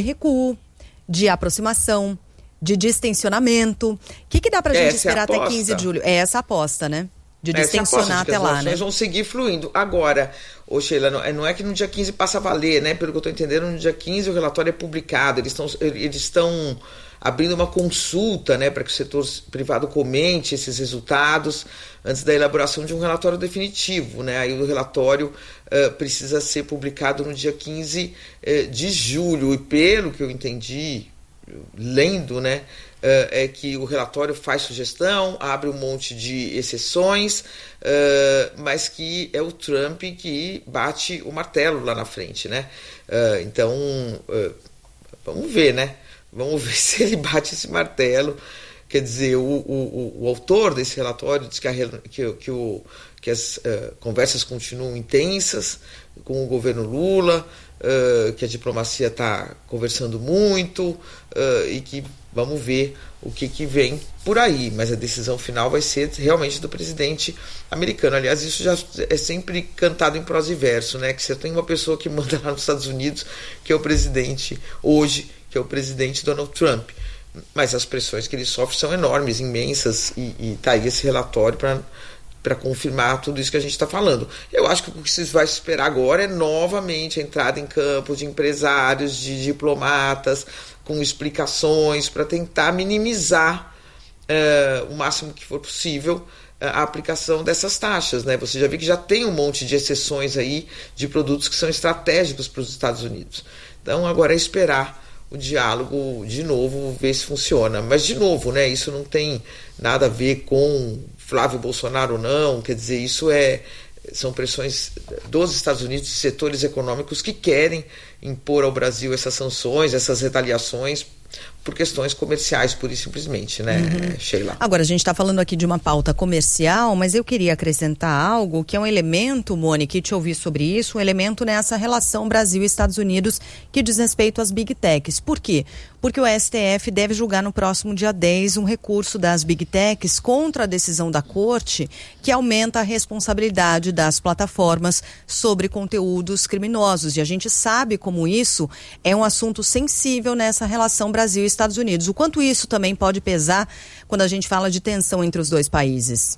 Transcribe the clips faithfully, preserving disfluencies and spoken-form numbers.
recuo, de aproximação, de distensionamento. O que, que dá pra gente essa esperar é até quinze de julho? É essa a aposta, né? De distensionar até lá, né? As vão seguir fluindo. Agora, ô Sheila, não, não é que no dia quinze passa a valer, né? Pelo que eu estou entendendo, no dia quinze o relatório é publicado. Eles estão eles estão abrindo uma consulta, né, para que o setor privado comente esses resultados antes da elaboração de um relatório definitivo, né? Aí o relatório uh, precisa ser publicado no dia quinze uh, de julho. E pelo que eu entendi, lendo, né, uh, é que o relatório faz sugestão, abre um monte de exceções, uh, mas que é o Trump que bate o martelo lá na frente, né? Uh, então, uh, vamos ver, né? Vamos ver se ele bate esse martelo. Quer dizer, o, o, o autor desse relatório diz que, a, que, que, o, que as uh, conversas continuam intensas com o governo Lula, uh, que a diplomacia está conversando muito uh, e que vamos ver o que, que vem por aí. Mas a decisão final vai ser realmente do presidente americano. Aliás, isso já é sempre cantado em prosa e verso, né? Que você tem uma pessoa que manda lá nos Estados Unidos, que é o presidente hoje, que é o presidente Donald Trump. Mas as pressões que ele sofre são enormes, imensas, e está aí esse relatório para confirmar tudo isso que a gente está falando. Eu acho que o que se vai esperar agora é novamente a entrada em campo de empresários, de diplomatas, com explicações para tentar minimizar uh, o máximo que for possível a aplicação dessas taxas, né? Você já viu que já tem um monte de exceções aí de produtos que são estratégicos para os Estados Unidos. Então agora é esperar o diálogo de novo, ver se funciona. Mas de novo, né, isso não tem nada a ver com Flávio Bolsonaro ou não, quer dizer, isso é, são pressões dos Estados Unidos, de setores econômicos que querem impor ao Brasil essas sanções, essas retaliações por questões comerciais, pura e simplesmente, né, uhum. Sheila? Agora, a gente está falando aqui de uma pauta comercial, mas eu queria acrescentar algo que é um elemento, Mônica, e te ouvir sobre isso, um elemento nessa relação Brasil e Estados Unidos que diz respeito às Big Techs. Por quê? Porque o S T F deve julgar no próximo dia dez um recurso das Big Techs contra a decisão da Corte que aumenta a responsabilidade das plataformas sobre conteúdos criminosos. E a gente sabe como isso é um assunto sensível nessa relação Brasil e Estados Unidos. O quanto isso também pode pesar quando a gente fala de tensão entre os dois países?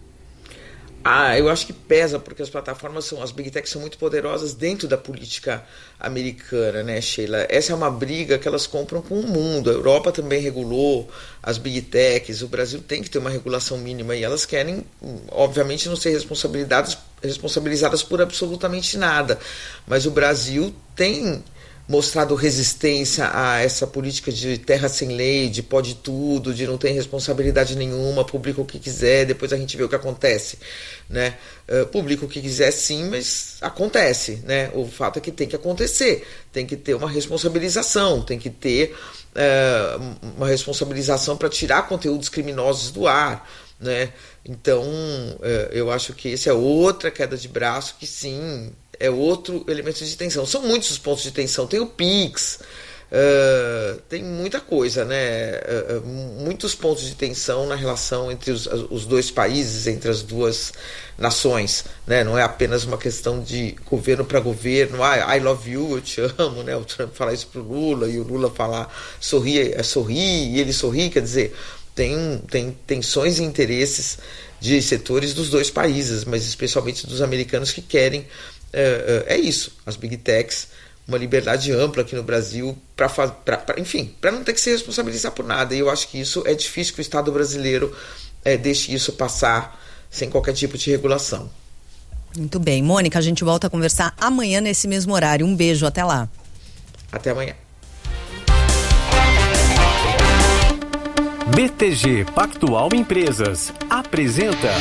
Ah, eu acho que pesa, porque as plataformas são, as Big Techs são muito poderosas dentro da política americana, né, Sheila? Essa é uma briga que elas compram com o mundo. A Europa também regulou as Big Techs, o Brasil tem que ter uma regulação mínima e elas querem, obviamente, não ser responsabilizadas, responsabilizadas por absolutamente nada. Mas o Brasil tem mostrado resistência a essa política de terra sem lei, de pode tudo, de não ter responsabilidade nenhuma, publica o que quiser, depois a gente vê o que acontece, né? Uh, publica o que quiser sim, mas acontece, né? O fato é que tem que acontecer, tem que ter uma responsabilização, tem que ter uh, uma responsabilização para tirar conteúdos criminosos do ar, né? Então, uh, eu acho que esse é outra queda de braço que sim, é outro elemento de tensão. São muitos os pontos de tensão. Tem o Pix, uh, tem muita coisa, né? Uh, uh, muitos pontos de tensão na relação entre os, os dois países, entre as duas nações, né? Não é apenas uma questão de governo para governo. Ah, I love you, eu te amo, né? O Trump falar isso pro Lula e o Lula falar sorri, é sorrir e ele sorri, quer dizer, tem, tem tensões e interesses de setores dos dois países, mas especialmente dos americanos que querem É, é isso, as Big Techs, uma liberdade ampla aqui no Brasil, para enfim, para não ter que se responsabilizar por nada. E eu acho que isso é difícil que o Estado brasileiro é, deixe isso passar sem qualquer tipo de regulação. Muito bem, Mônica, a gente volta a conversar amanhã nesse mesmo horário. Um beijo, até lá. Até amanhã. B T G Pactual Empresas apresenta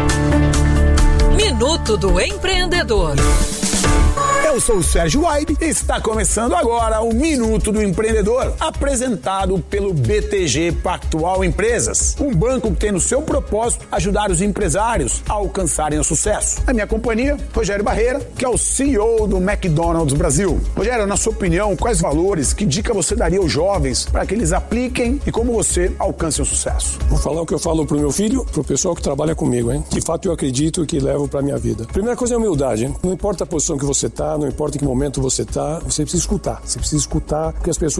Minuto do Empreendedor. Eu sou o Sérgio Waibe e está começando agora o Minuto do Empreendedor, apresentado pelo B T G Pactual Empresas, um banco que tem no seu propósito ajudar os empresários a alcançarem o sucesso. A minha companhia, Rogério Barreira, que é o C E O do McDonald's Brasil. Rogério, na sua opinião, quais valores, que dica você daria aos jovens para que eles apliquem e como você alcance o sucesso? Vou falar o que eu falo pro meu filho, pro pessoal que trabalha comigo, hein? De fato eu acredito que levo pra minha vida. Primeira coisa é humildade, hein? Não importa a posição que você tá, não importa em que momento você tá, você precisa escutar. Você precisa escutar porque as pessoas